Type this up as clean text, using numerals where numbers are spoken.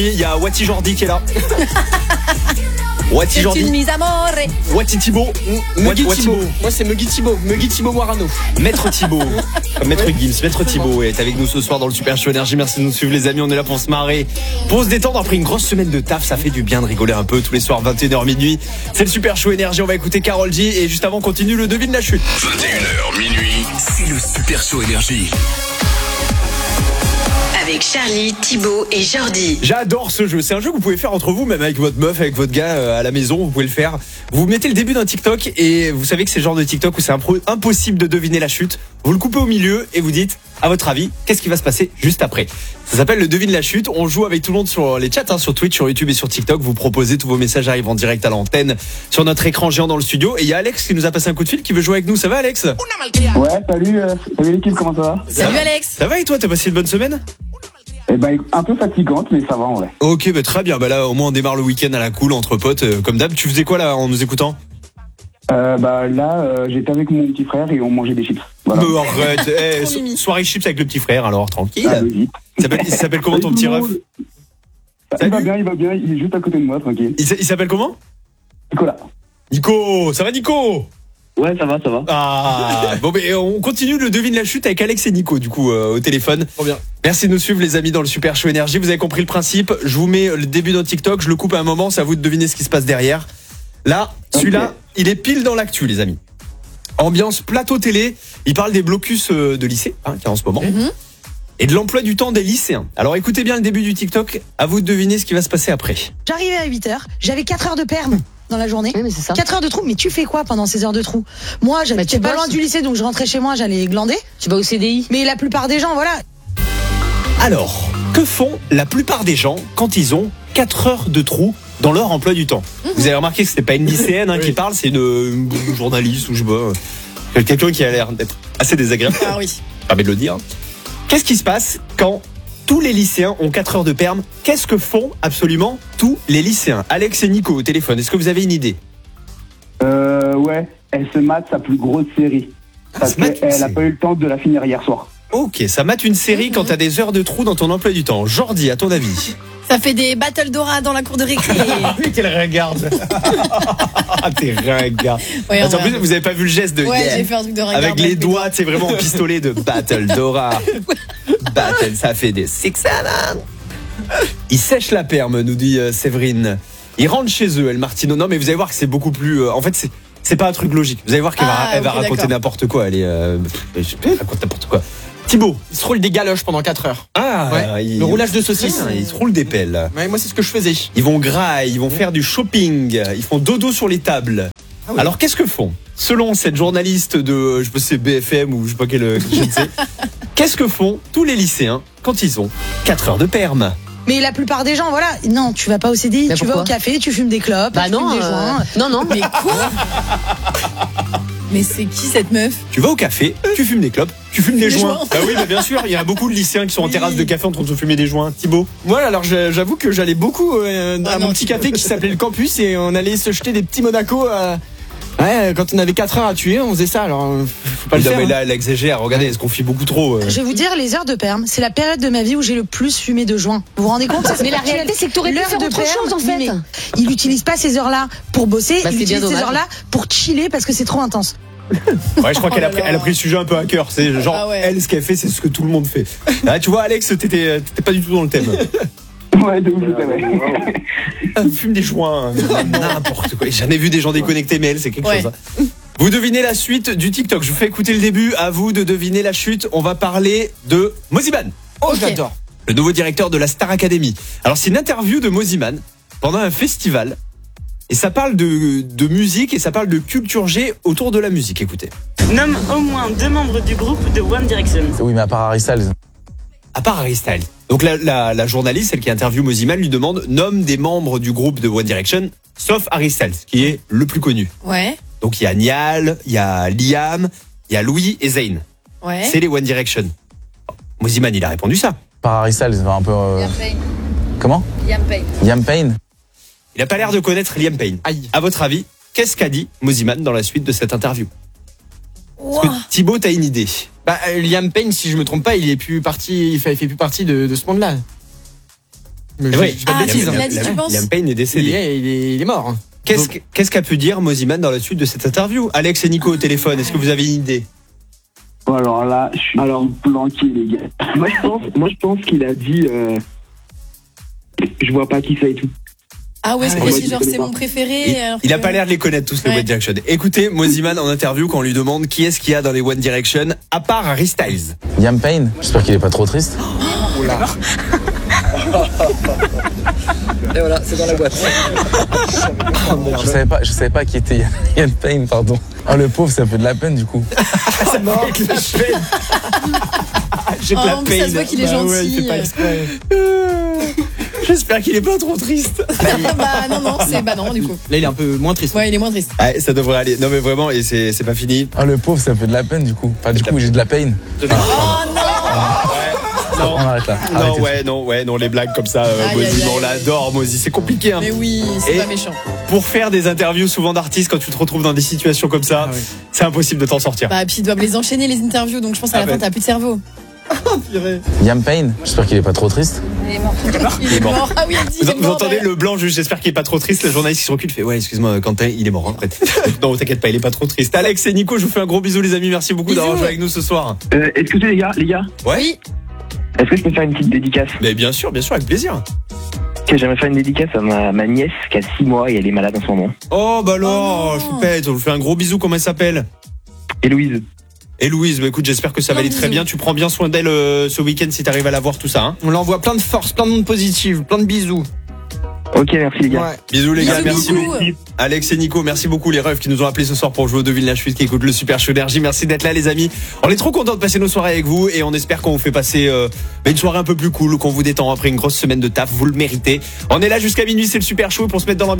Il y a Wati Jordi qui est là. Wati C'est Jordi. une mise à mort. Wati Thibaut. Muggy Wati Thibaut. Moi, c'est Muggy Thibaut Moirano. Maître Thibaut. Maître Gims. Maître Thibaut est avec nous ce soir dans le Super Show Énergie. Merci de nous suivre, les amis. On est là pour se marrer, pour se détendre après une grosse semaine de taf. Ça fait du bien de rigoler un peu tous les soirs, 21h minuit. C'est le Super Show Énergie. On va écouter Karol G. Et juste avant, on continue le devine la chute. 21h minuit, c'est le Super Show Énergie. Avec Charlie, Thibaut et Jordi. J'adore ce jeu. C'est un jeu que vous pouvez faire entre vous, même avec votre meuf, avec votre gars à la maison. Vous pouvez le faire. Vous mettez le début d'un TikTok et vous savez que c'est le genre de TikTok où c'est impossible de deviner la chute. Vous le coupez au milieu et vous dites, à votre avis, qu'est-ce qui va se passer juste après? Ça s'appelle le devine la chute. On joue avec tout le monde sur les chats, sur Twitch, sur YouTube et sur TikTok. Vous proposez, tous vos messages arrivent en direct à l'antenne sur notre écran géant dans le studio. Et il y a Alex qui nous a passé un coup de fil, qui veut jouer avec nous. Ça va, Alex? Ouais, salut l'équipe, comment ça va? Salut Alex. Ça va et toi? T'as passé une bonne semaine? Eh ben, un peu fatigante, mais ça va en vrai. Ok, bah très bien. Bah là, au moins, on démarre le week-end à la cool, entre potes, comme d'hab. Tu faisais quoi là en nous écoutant? J'étais avec mon petit frère et on mangeait des chips. Voilà. Mais arrête, soirée chips avec le petit frère, alors tranquille. Ah, logique. Il s'appelle comment ton petit ref? Il va bien, il est juste à côté de moi, tranquille. Il s'appelle comment? Nicolas. Nico, ça va Nico? Ouais, ça va. Ah, bon, mais on continue le devine la chute avec Alex et Nico, du coup, au téléphone. Trop bien. Merci de nous suivre, les amis, dans le Super Show Énergie. Vous avez compris le principe. Je vous mets le début d'un TikTok, je le coupe à un moment, c'est à vous de deviner ce qui se passe derrière. Là, celui-là, il est pile dans l'actu, les amis. Ambiance plateau télé. Il parle des blocus de lycée, qu'il y a en ce moment. Et de l'emploi du temps des lycéens. Alors écoutez bien le début du TikTok, à vous de deviner ce qui va se passer après. J'arrivais à 8h, j'avais 4 heures de perm dans la journée. Oui, mais c'est ça. 4 heures de trou, mais tu fais quoi pendant ces heures de trou? Moi, j'habitais pas loin du lycée, donc je rentrais chez moi, j'allais glander. Tu vas au CDI. Mais la plupart des gens, voilà. Alors, que font la plupart des gens quand ils ont 4 heures de trou dans leur emploi du temps? Vous avez remarqué que c'était pas une lycéenne qui parle, c'est une journaliste ou je sais pas, quelqu'un qui a l'air d'être assez désagréable. Ah oui. Permet de le dire. Qu'est-ce qui se passe quand tous les lycéens ont 4 heures de perm? Qu'est-ce que font absolument tous les lycéens? Alex et Nico au téléphone, est-ce que vous avez une idée? Ouais, elle se mate sa plus grosse série. Parce qu'elle a pas eu le temps de la finir hier soir. Ok, ça mate une série quand t'as des heures de trou dans ton emploi du temps. Jordi, à ton avis? Ça fait des battles Dora dans la cour de récré. Oui, quelle ringarde. T'es ringard. Ouais, Attends, en plus, vous avez pas vu le geste de ouais, j'ai fait un truc de ringard. avec les doigts, c'est vraiment en pistolet de Battle Dora. Battle, ça fait des 6-7. Il sèche la perme, nous dit Séverine. Ils rentrent chez eux, El Martino. Non, mais vous allez voir que c'est beaucoup plus. En fait, c'est pas un truc logique. Vous allez voir qu'elle va raconter d'accord. n'importe quoi. Elle raconte n'importe quoi. Thibaut. Il se roule des galoches pendant 4 heures. Ah, Ouais. Le roulage de saucisses. Ils se roulent des pelles. Ouais, moi, c'est ce que je faisais. Ils vont grailler, ils vont faire du shopping, ils font dodo sur les tables. Ah oui. Alors qu'est-ce que font? Selon cette journaliste de, je sais pas si c'est BFM ou je sais pas quelle, je ne sais. Qu'est-ce que font tous les lycéens quand ils ont 4 heures de perm? Mais la plupart des gens, voilà. Non, tu vas pas au CDI, Mais tu vas pourquoi au café, tu fumes des clopes, Bah tu non, fumes des joints. non, mais quoi? Mais c'est qui cette meuf? Tu vas au café, tu fumes des clopes, tu fumes des Des joints. joints. Ah oui, bah bien sûr, il y a beaucoup de lycéens qui sont en terrasse de café en train de se fumer des joints. Thibaut? Moi, alors, j'avoue que j'allais beaucoup à non, mon petit café qui s'appelait le Campus et on allait se jeter des petits Monaco. Ouais, quand on avait 4 heures à tuer, on faisait ça. Alors, faut pas le Non faire. mais hein. là, elle exagère. Regardez, elle se confie beaucoup trop. Je vais vous dire, les heures de perm, c'est la période de ma vie où j'ai le plus fumé de joints. Vous vous rendez compte? Mais la réalité, c'est que t'aurais pu L'heure faire de autre perm, chose, en fait. mais il n'utilise pas ces heures-là pour bosser, Bah, il c'est bien utilise ces dommage. heures-là pour chiller parce que c'est trop intense. Ouais, je crois qu'elle elle a pris le sujet un peu à cœur. C'est genre, Ah ouais. elle, ce qu'elle fait, c'est ce que tout le monde fait. Ah, tu vois, Alex, t'étais pas du tout dans le thème. Ouais, de ouf, c'est vrai. Fume des joints, n'importe quoi. J'en ai vu des gens déconnectés, mais elle, c'est quelque Ouais. chose. Hein. Vous devinez la suite du TikTok. Je vous fais écouter le début. À vous de deviner la chute. On va parler de Moziman, Oh, j'adore. le nouveau directeur de la Star Academy. Alors, c'est une interview de Moziman pendant un festival. Et ça parle de musique et ça parle de culture G autour de la musique. Écoutez. Nomme au moins 2 membres du groupe de One Direction. Oui, mais à part Harry Styles. À part Harry Styles. Donc la journaliste, celle qui interviewe Moziman, lui demande nomme des membres du groupe de One Direction, sauf Harry Styles, qui est le plus connu. Ouais, Donc il y a Niall, il y a Liam, il y a Louis et Zayn. ouais. C'est les One Direction. Moziman, il a répondu ça. Par Harry Styles, enfin, un peu. Payne. Comment? Liam Payne. Liam Payne. Il a pas l'air de connaître Liam Payne. Aïe. À votre avis, qu'est-ce qu'a dit Moziman dans la suite de cette interview? Wow. Est-ce que Thibaut, t'as une idée? Bah, Liam Payne, si je me trompe pas, il fait plus partie de ce monde-là. Mais C'est vrai. je dis pas de bêtises. il a dit, tu penses Liam Payne est décédé. Il est mort. Qu'est-ce qu'a pu dire Moziman dans la suite de cette interview? Alex et Nico au téléphone, est-ce que vous avez une idée? Bon, alors là, je suis planqué, les gars. Moi, je pense qu'il a dit je vois pas qui ça et tout. Ah ouais, c'est Ah, possible, ouais, genre je c'est sais mon pas. préféré. Il a pas l'air de les connaître tous les Ouais. One Direction. Écoutez Moziman en interview quand on lui demande qui est-ce qu'il y a dans les One Direction à part Harry Styles. Liam Payne, j'espère qu'il est pas trop triste. Et voilà, c'est dans la boîte. Je savais pas qui était Liam Payne, pardon. Oh le pauvre, ça fait de la peine du coup. J'ai de Oh, la en plus, ça se voit peine. qu'il est gentil. J'espère qu'il est pas trop triste. Bah non, du coup. Là, il est un peu moins triste. Ouais, il est moins triste. Ouais, ça devrait aller. Non mais vraiment, et c'est pas fini. Oh le pauvre, ça fait de la peine du coup. Enfin du coup, j'ai de la peine. Oh non. Non. On arrête là. Non, les blagues comme ça, Aïe, Mozi, aïe, aïe. on l'adore, Mozi, c'est compliqué. Hein. Mais oui, c'est Et- pas méchant. Pour faire des interviews souvent d'artistes, quand tu te retrouves dans des situations comme ça, Ah oui. c'est impossible de t'en sortir. Bah, puis ils doivent les enchaîner, les interviews, donc je pense qu'à la Ah fin, bah. t'as plus de cerveau. Liam Payne, j'espère qu'il est pas trop triste. Il est mort. Ah oui, elle dit. il est Vous mort, entendez ouais. le blanc, juste j'espère qu'il est pas trop triste. Le journaliste qui se recule fait ouais, excuse-moi, Quentin, il est mort en fait. Non, t'inquiète pas, il est pas trop triste. Alex et Nico, je vous fais un gros bisou les amis, merci beaucoup d'avoir Bisous. joué avec nous ce soir. Est-ce que c'est les gars Ouais. Oui. Est-ce que je peux faire une petite dédicace? Mais bien sûr, avec plaisir. Ok, j'aimerais faire une dédicace à ma nièce qui a 6 mois et elle est malade en ce moment. Oh bah alors, Oh non. choupette, on vous fait un gros bisou, comment elle s'appelle? Héloïse. Et Louise, bah écoute, j'espère que ça va aller très Bisous. bien. Tu prends bien soin d'elle ce week-end si t'arrives à la voir, tout ça. Hein. On l'envoie plein de force, plein de monde positif, plein de bisous. Ok, merci les gars. Ouais. Bisous les gars, Bisous, merci. bisous. Alex et Nico, merci beaucoup les refs qui nous ont appelés ce soir pour jouer au Devine la Chute qui écoutent le Super Show Énergie. Merci d'être là les amis. On est trop contents de passer nos soirées avec vous et on espère qu'on vous fait passer une soirée un peu plus cool, qu'on vous détend après une grosse semaine de taf. Vous le méritez. On est là jusqu'à minuit, c'est le Super Show pour se mettre dans l'ambiance.